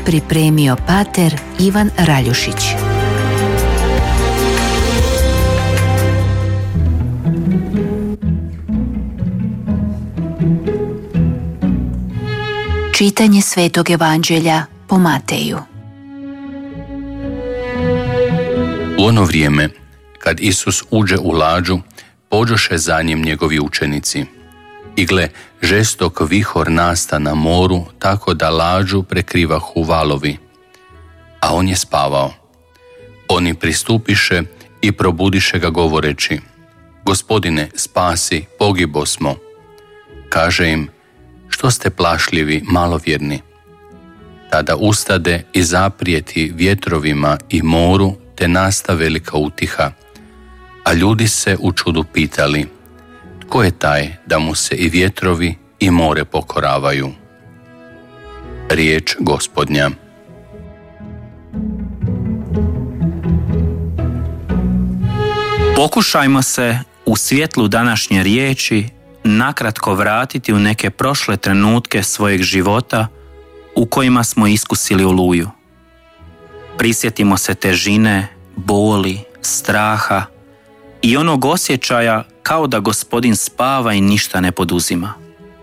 pripremio pater Ivan Raljušić. Čitanje Svetog Evanđelja po Mateju. U ono vrijeme, kad Isus uđe u lađu, pođoše za njim njegovi učenici. I gle, žestok vihor nasta na moru, tako da lađu prekrivahu valovi. A on je spavao. Oni pristupiše i probudiše ga govoreći: Gospodine, spasi, pogibosmo. Kaže im: Što ste plašljivi, malovjerni? Tada ustade i zaprijeti vjetrovima i moru, te nasta velika utiha. A ljudi se u čudu pitali: Tko je taj da mu se i vjetrovi i more pokoravaju? Riječ Gospodnja. Pokušajmo se u svjetlu današnje riječi nakratko vratiti u neke prošle trenutke svojeg života u kojima smo iskusili oluju. Prisjetimo se težine, boli, straha i onog osjećaja kao da Gospodin spava i ništa ne poduzima.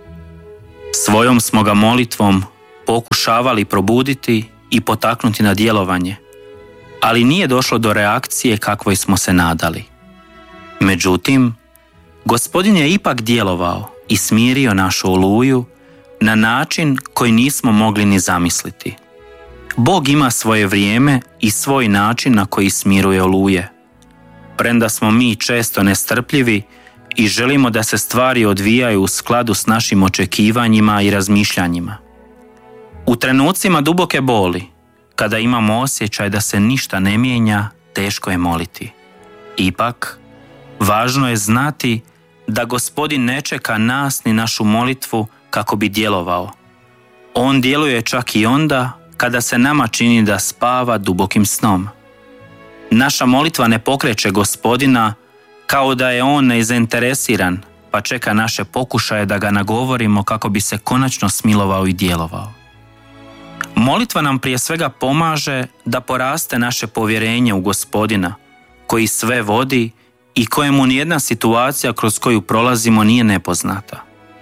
Svojom smo ga molitvom pokušavali probuditi i potaknuti na djelovanje, ali nije došlo do reakcije kakvoj smo se nadali. Međutim, Gospodin je ipak djelovao i smirio našu oluju na način koji nismo mogli ni zamisliti. Bog ima svoje vrijeme i svoj način na koji smiruje oluje. Premda smo mi često nestrpljivi i želimo da se stvari odvijaju u skladu s našim očekivanjima i razmišljanjima. U trenucima duboke boli, kada imamo osjećaj da se ništa ne mijenja, teško je moliti. Ipak, važno je znati da Gospodin ne čeka nas ni našu molitvu kako bi djelovao. On djeluje čak i onda kada se nama čini da spava dubokim snom. Naša molitva ne pokreće Gospodina kao da je on nezainteresiran, pa čeka naše pokušaje da ga nagovorimo kako bi se konačno smilovao i djelovao. Molitva nam prije svega pomaže da poraste naše povjerenje u Gospodina, koji sve vodi i kojemu nijedna situacija kroz koju prolazimo nije nepoznata.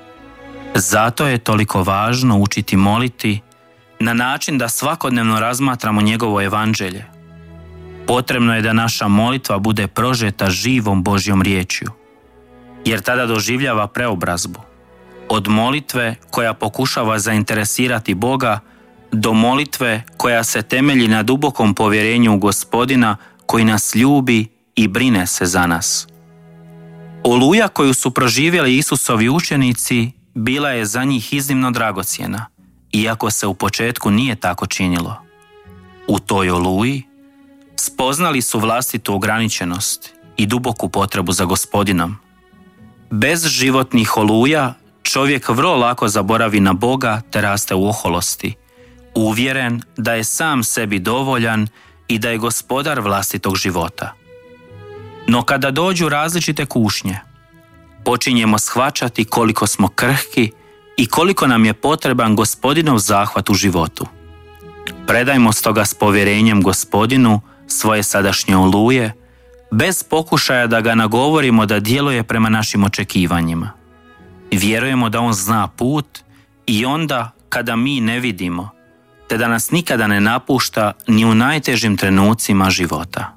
Zato je toliko važno učiti moliti na način da svakodnevno razmatramo njegovo evanđelje. Potrebno je da naša molitva bude prožeta živom Božjom riječju, jer tada doživljava preobrazbu. Od molitve koja pokušava zainteresirati Boga do molitve koja se temelji na dubokom povjerenju u Gospodina koji nas ljubi i brine se za nas. Oluja koju su proživjeli Isusovi učenici bila je za njih iznimno dragocjena, iako se u početku nije tako činilo. U toj oluji spoznali su vlastitu ograničenost i duboku potrebu za Gospodinom. Bez životnih oluja čovjek vrlo lako zaboravi na Boga te raste u oholosti, uvjeren da je sam sebi dovoljan i da je gospodar vlastitog života. No kada dođu različite kušnje, počinjemo shvaćati koliko smo krhki i koliko nam je potreban Gospodinov zahvat u životu. Predajmo stoga s povjerenjem Gospodinu svoje sadašnje oluje, bez pokušaja da ga nagovorimo da djeluje prema našim očekivanjima. Vjerujemo da on zna put i onda kada mi ne vidimo, te da nas nikada ne napušta ni u najtežim trenucima života.